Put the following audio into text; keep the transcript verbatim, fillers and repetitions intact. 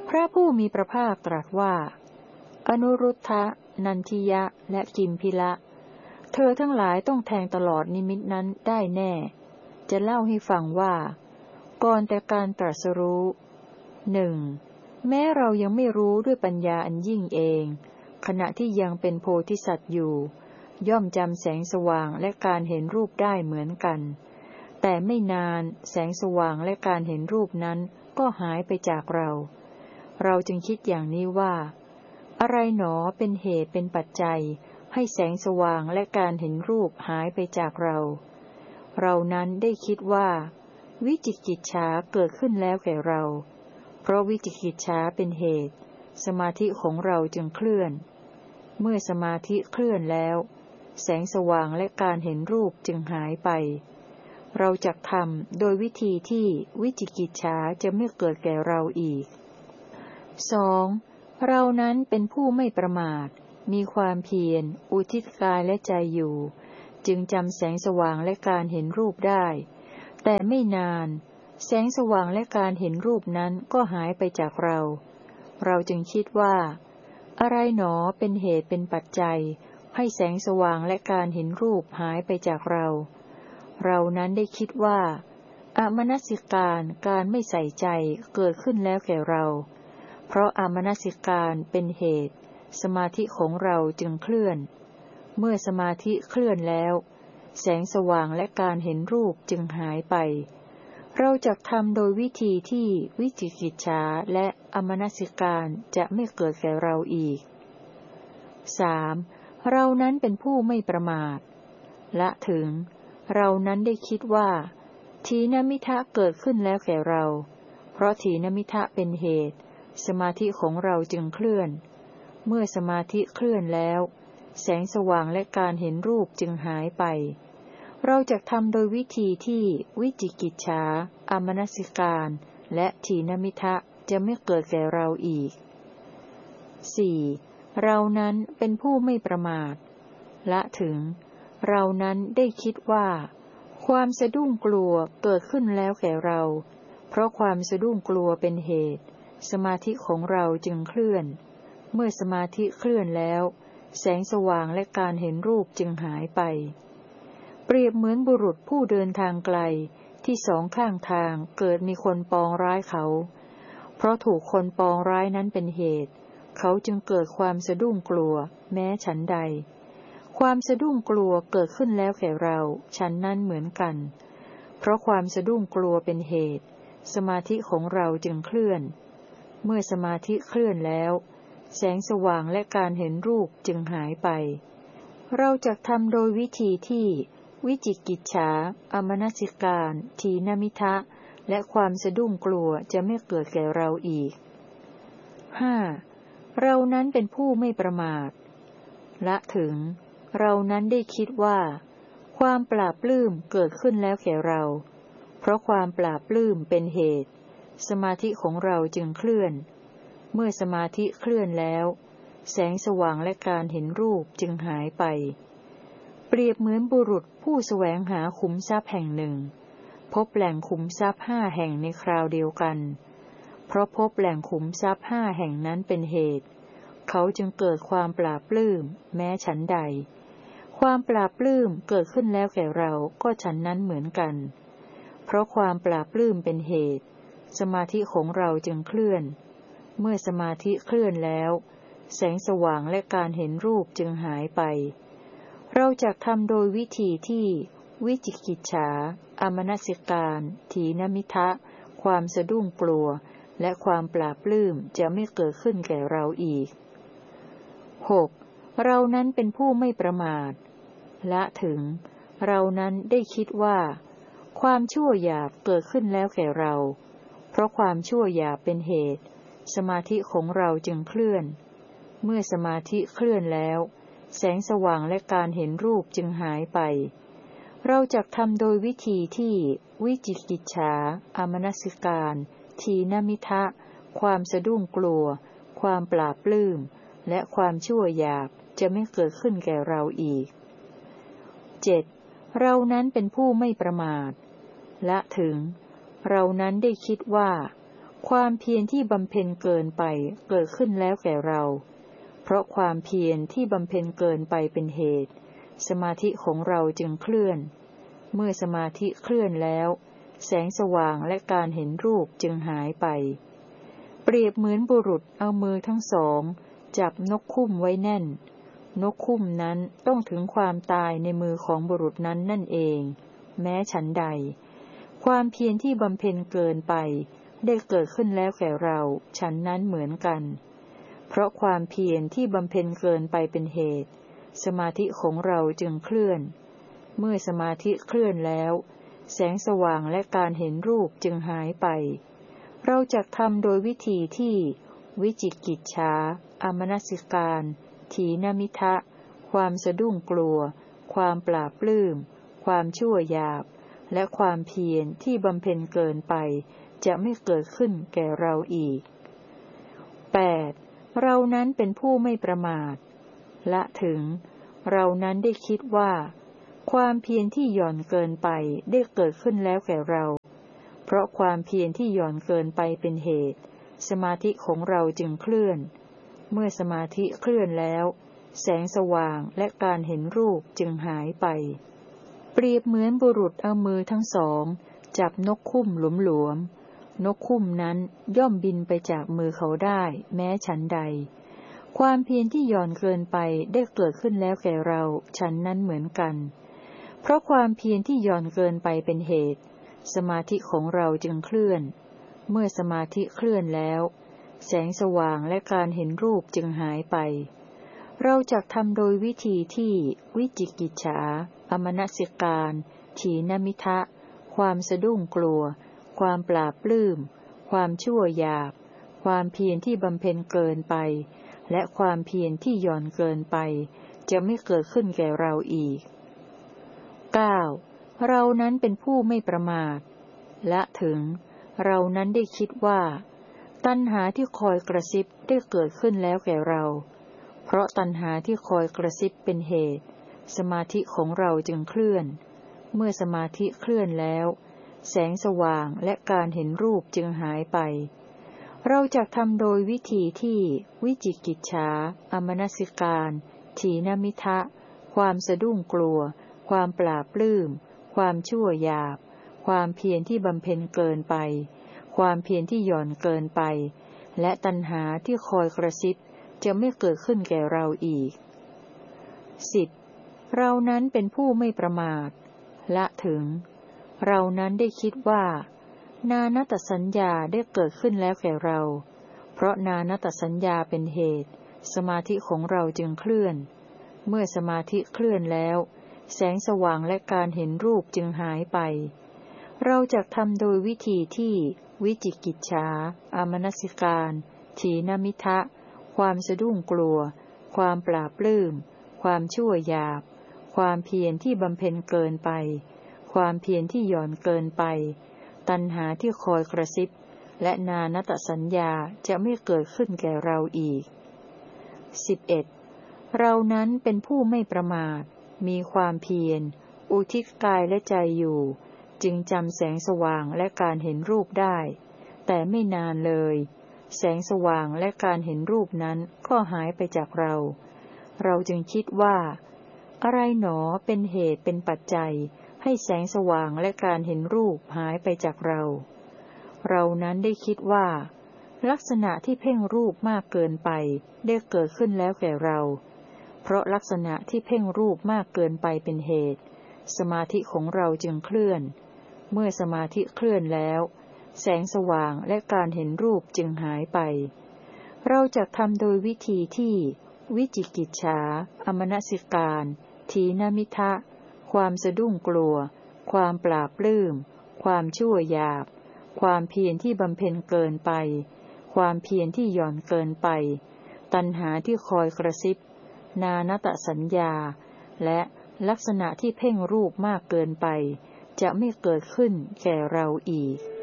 พระผู้มีพระภาคตรัสว่าอนุรุทธะนันทิยะและกิมพิละเธอทั้งหลายต้องแทงตลอดนิมิตนั้นได้แน่จะเล่าให้ฟังว่าก่อนแต่การตรัสรู้หนึ่งแม้เรายังไม่รู้ด้วยปัญญาอันยิ่งเองขณะที่ยังเป็นโพธิสัตว์อยู่ย่อมจำแสงสว่างและการเห็นรูปได้เหมือนกันแต่ไม่นานแสงสว่างและการเห็นรูปนั้นก็หายไปจากเราเราจึงคิดอย่างนี้ว่าอะไรหนอเป็นเหตุเป็นปัจจัยให้แสงสว่างและการเห็นรูปหายไปจากเราเรานั้นได้คิดว่าวิจิกิจฉาเกิดขึ้นแล้วแก่เราเพราะวิจิกิจฉาเป็นเหตุสมาธิของเราจึงเคลื่อนเมื่อสมาธิเคลื่อนแล้วแสงสว่างและการเห็นรูปจึงหายไปเราจักทำโดยวิธีที่วิจิกิจฉาจะไม่เกิดแก่เราอีกสองเรานั้นเป็นผู้ไม่ประมาทมีความเพียรอุทิศกายและใจอยู่จึงจำแสงสว่างและการเห็นรูปได้แต่ไม่นานแสงสว่างและการเห็นรูปนั้นก็หายไปจากเราเราจึงคิดว่าอะไรหนอเป็นเหตุเป็นปัจจัยให้แสงสว่างและการเห็นรูปหายไปจากเราเรานั้นได้คิดว่าอมนสิการการไม่ใส่ใจเกิดขึ้นแล้วแก่เราเพราะอมนสิการเป็นเหตุสมาธิของเราจึงเคลื่อนเมื่อสมาธิเคลื่อนแล้วแสงสว่างและการเห็นรูปจึงหายไปเราจักทำโดยวิธีที่วิจิกิจฉาและอมนสิการจะไม่เกิดแก่เราอีกสามเรานั้นเป็นผู้ไม่ประมาทละถึงเรานั้นได้คิดว่าถีนมิทะเกิดขึ้นแล้วแก่เราเพราะถีนมิทะเป็นเหตุสมาธิของเราจึงเคลื่อนเมื่อสมาธิเคลื่อนแล้วแสงสว่างและการเห็นรูปจึงหายไปเราจะทำโดยวิธีที่วิจิกิจฉาอมนสิการและถีนมิทะจะไม่เกิดแก่เราอีกสี่เรานั้นเป็นผู้ไม่ประมาทละถึงเรานั้นได้คิดว่าความสะดุ้งกลัวเกิดขึ้นแล้วแก่เราเพราะความสะดุ้งกลัวเป็นเหตุสมาธิของเราจึงเคลื่อนเมื่อสมาธิเคลื่อนแล้วแสงสว่างและการเห็นรูปจึงหายไปเปรียบเหมือนบุรุษผู้เดินทางไกลที่สองข้างทางเกิดมีคนปองร้ายเขาเพราะถูกคนปองร้ายนั้นเป็นเหตุเขาจึงเกิดความสะดุ้งกลัวแม้ฉันใดความสะดุ้งกลัวเกิดขึ้นแล้วแก่เราฉันนั้นเหมือนกันเพราะความสะดุ้งกลัวเป็นเหตุสมาธิของเราจึงเคลื่อนเมื่อสมาธิเคลื่อนแล้วแสงสว่างและการเห็นรูปจึงหายไปเราจะทำโดยวิธีที่วิจิกิจฉาอมนสิการถีนมิทะและความสะดุ้งกลัวจะไม่เกิดแก่เราอีกห้าเรานั้นเป็นผู้ไม่ประมาทละถึงเรานั้นได้คิดว่าความปราบปลื้มเกิดขึ้นแล้วแก่เราเพราะความปราบปลื้มเป็นเหตุสมาธิของเราจึงเคลื่อนเมื่อสมาธิเคลื่อนแล้วแสงสว่างและการเห็นรูปจึงหายไปเปรียบเหมือนบุรุษผู้แสวงหาขุมทรัพย์แห่งหนึ่งพบแหล่งขุมทรัพย์ห้าแห่งในคราวเดียวกันเพราะพบแหล่งขุมทรัพย์ห้าแห่งนั้นเป็นเหตุเขาจึงเกิดความปราบปลื้มแม้ฉันใดความปราบปลื้มเกิดขึ้นแล้วแก่เราก็ฉันนั้นเหมือนกันเพราะความปราบปลื้มเป็นเหตุสมาธิของเราจึงเคลื่อนเมื่อสมาธิเคลื่อนแล้วแสงสว่างและการเห็นรูปจึงหายไปเราจะทำโดยวิธีที่วิจิกิจฉาอมนสิการถีนมิทะความสะดุ้งกลัวและความปราบปลื้มจะไม่เกิดขึ้นแก่เราอีกหกเรานั้นเป็นผู้ไม่ประมาทละถึงเรานั้นได้คิดว่าความชั่วหยาบเกิดขึ้นแล้วแก่เราเพราะความชั่วหยาบเป็นเหตุสมาธิของเราจึงเคลื่อนเมื่อสมาธิเคลื่อนแล้วแสงสว่างและการเห็นรูปจึงหายไปเราจะทำโดยวิธีที่วิจิกิจฉาอมนสิการถีนมิทะความสะดุ้งกลัวความปราบปลื้มและความชั่วหยาบจะไม่เกิดขึ้นแก่เราอีกเจ็ดเรานั้นเป็นผู้ไม่ประมาทละถึงเรานั้นได้คิดว่าความเพียรที่บำเพ็ญเกินไปเกิดขึ้นแล้วแก่เราเพราะความเพียรที่บำเพ็ญเกินไปเป็นเหตุสมาธิของเราจึงเคลื่อนเมื่อสมาธิเคลื่อนแล้วแสงสว่างและการเห็นรูปจึงหายไปเปรียบเหมือนบุรุษเอามือทั้งสองจับนกคุ้มไว้แน่นนกคุ้มนั้นต้องถึงความตายในมือของบุรุษนั้นนั่นเองแม้ฉันใดความเพียรที่บำเพ็ญเกินไปได้เกิดขึ้นแล้วแก่เราฉันนั้นเหมือนกันเพราะความเพียรที่บำเพ็ญเกินไปเป็นเหตุสมาธิของเราจึงเคลื่อนเมื่อสมาธิเคลื่อนแล้วแสงสว่างและการเห็นรูปจึงหายไปเราจักทำโดยวิธีที่วิจิกิจฉาอมนสิการถีนมิทะความสะดุ้งกลัวความปราบปลื้มความชั่วหยาบและความเพียรที่บำเพ็ญเกินไปจะไม่เกิดขึ้นแก่เราอีก แปด. เรานั้นเป็นผู้ไม่ประมาทละถึงเรานั้นได้คิดว่าความเพียรที่หย่อนเกินไปได้เกิดขึ้นแล้วแก่เราเพราะความเพียรที่หย่อนเกินไปเป็นเหตุสมาธิของเราจึงเคลื่อนเมื่อสมาธิเคลื่อนแล้วแสงสว่างและการเห็นรูปจึงหายไปเปรียบเหมือนบุรุษเอามือทั้งสองจับนกคุ้มหลวมๆนกคุ้มนั้นย่อมบินไปจากมือเขาได้แม้ฉันใดความเพียรที่หย่อนเกินไปได้เกิดขึ้นแล้วแก่เราฉันนั้นเหมือนกันเพราะความเพียรที่หย่อนเกินไปเป็นเหตุสมาธิของเราจึงเคลื่อนเมื่อสมาธิเคลื่อนแล้วแสงสว่างและการเห็นรูปจึงหายไปเราจักทำโดยวิธีที่วิจิกิจฉาอมนสิการถีนมิทะความสะดุ้งกลัวความปราบปลื้มความชั่วหยาบความเพียรที่บำเพ็ญเกินไปและความเพียรที่หย่อนเกินไปจะไม่เกิดขึ้นแก่เราอีก เก้า. เรานั้นเป็นผู้ไม่ประมาทละถึงเรานั้นได้คิดว่าตัณหาที่คอยกระซิบได้เกิดขึ้นแล้วแก่เราเพราะตัณหาที่คอยกระซิบเป็นเหตุสมาธิของเราจึงเคลื่อนเมื่อสมาธิเคลื่อนแล้วแสงสว่างและการเห็นรูปจึงหายไปเราจักทำโดยวิธีที่วิจิกิจฉาอมนสิการถีนมิทะความสะดุ้งกลัวความปราบปลื้มความชั่วหยาบความเพียรที่บำเพ็ญเกินไปความเพียรที่หย่อนเกินไปและตัณหาที่คอยกระซิบจะไม่เกิดขึ้นแก่เราอีก สิบ. เรานั้นเป็นผู้ไม่ประมาทละถึงเรานั้นได้คิดว่านานัตตสัญญาได้เกิดขึ้นแล้วแก่เราเพราะนานัตตสัญญาเป็นเหตุสมาธิของเราจึงเคลื่อนเมื่อสมาธิเคลื่อนแล้วแสงสว่างและการเห็นรูปจึงหายไปเราจักทำโดยวิธีที่วิจิกิจฉาอมนสิการถีนมิทะความสะดุ้งกลัวความปราบปลื้มความชั่วหยาบความเพียรที่บำเพ็ญเกินไปความเพียรที่หย่อนเกินไปตัณหาที่คอยกระซิบและนานัตตสัญญาจะไม่เกิดขึ้นแก่เราอีก สิบเอ็ด. เรานั้นเป็นผู้ไม่ประมาทมีความเพียรอุทิศกายและใจอยู่จึงจำแสงสว่างและการเห็นรูปได้แต่ไม่นานเลยแสงสว่างและการเห็นรูปนั้นก็หายไปจากเราเราจึงคิดว่าอะไรหนอเป็นเหตุเป็นปัจจัยให้แสงสว่างและการเห็นรูปหายไปจากเราเรานั้นได้คิดว่าลักษณะที่เพ่งรูปมากเกินไปได้เกิดขึ้นแล้วแก่เราเพราะลักษณะที่เพ่งรูปมากเกินไปเป็นเหตุสมาธิของเราจึงเคลื่อนเมื่อสมาธิเคลื่อนแล้วแสงสว่างและการเห็นรูปจึงหายไปเราจะทำโดยวิธีที่วิจิกิจฉาอมนสิการถีนมิทะความสะดุ้งกลัวความปราบปลื้มความชั่วหยาบความเพียรที่บำเพ็ญเกินไปความเพียรที่หย่อนเกินไปตัณหาที่คอยกระซิบนานัตตสัญญาและลักษณะที่เพ่งรูปมากเกินไปจะไม่เกิดขึ้นแก่เราอีก